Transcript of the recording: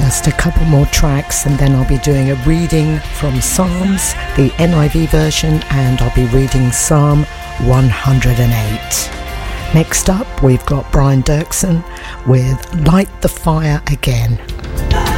just a couple more tracks and then I'll be doing a reading from Psalms, the NIV version, and I'll be reading Psalm 108. Next up, we've got Brian Dirksen with Light the Fire Again.